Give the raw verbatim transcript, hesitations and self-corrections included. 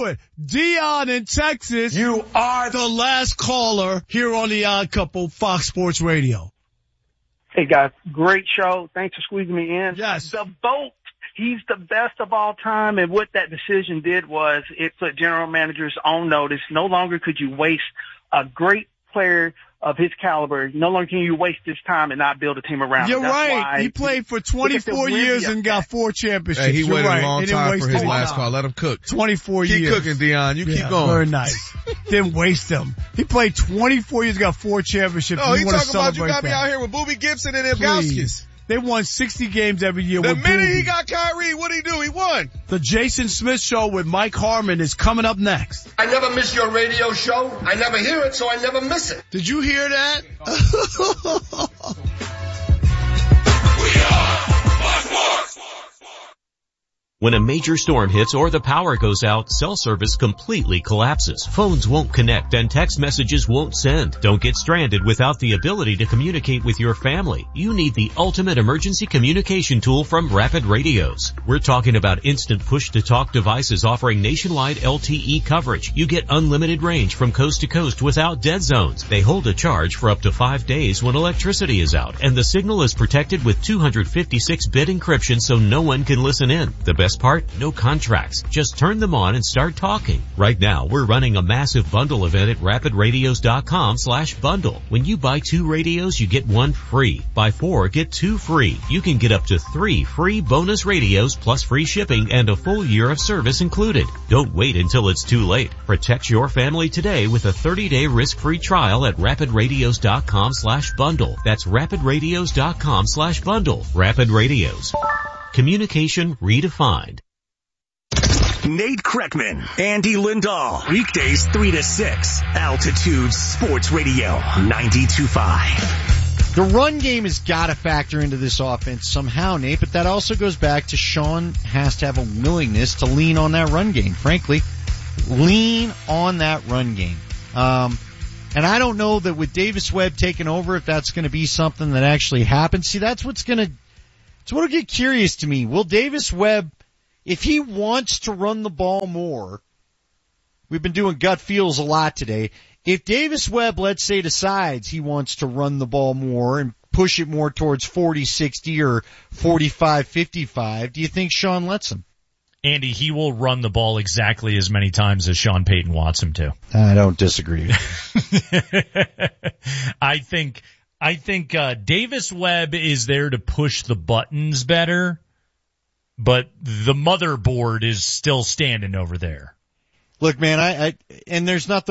it. Dion in Texas. You are the last caller here on the Odd Couple, Fox Sports Radio. Hey, guys. Great show. Thanks for squeezing me in. Yes. The vote. He's the best of all time, and what that decision did was it put general managers on notice. No longer could you waste a great player of his caliber. No longer can you waste this time and not build a team around You're him. That's right. why He played for twenty-four years and got four championships. Hey, he You're waited right. a long He didn't time waste for his his last time. call. Let him cook. twenty-four keep years. Keep cooking, Dion. You yeah, keep going. Very nice. Didn't waste him. He played twenty-four years, got four championships. No, he he want talking to about you got me that. out here with Boobie Gibson and Ilgauskas. They won sixty games every year the with minute Boobie. he got Kyrie, what'd he do? He won. The Jason Smith Show with Mike Harmon is coming up next. I never miss your radio show. I never hear it, so I never miss it. Did you hear that? We are Fox Sports. When a major storm hits or the power goes out, cell service completely collapses. Phones won't connect and text messages won't send. Don't get stranded without the ability to communicate with your family. You need the ultimate emergency communication tool from Rapid Radios. We're talking about instant push-to-talk devices offering nationwide L T E coverage. You get unlimited range from coast to coast without dead zones. They hold a charge for up to five days when electricity is out, and the signal is protected with two fifty-six bit encryption so no one can listen in. The best part? No contracts. Just turn them on and start talking. Right now, we're running a massive bundle event at rapid radios dot com slash bundle. When you buy two radios, you get one free. Buy four, get two free. You can get up to three free bonus radios plus free shipping and a full year of service included. Don't wait until it's too late. Protect your family today with a thirty day risk-free trial at rapid radios dot com slash bundle. That's rapid radios dot com slash bundle. Rapid Radios. Communication redefined. Nate Kreckman, Andy Lindahl, weekdays three to six, Altitude Sports Radio, ninety-two point five. The run game has got to factor into this offense somehow, Nate, but that also goes back to Sean has to have a willingness to lean on that run game. Frankly, lean on that run game. Um, and I don't know that with Davis Webb taking over, if that's going to be something that actually happens. See, that's what's going to It's what'll get curious to me. Will Davis Webb, if he wants to run the ball more, we've been doing gut feels a lot today. If Davis Webb, let's say, decides he wants to run the ball more and push it more towards forty sixty or forty-five fifty-five, do you think Sean lets him? Andy, he will run the ball exactly as many times as Sean Payton wants him to. I don't disagree. I think... I think uh Davis Webb is there to push the buttons better, but the motherboard is still standing over there. Look, man, I, I and there's nothing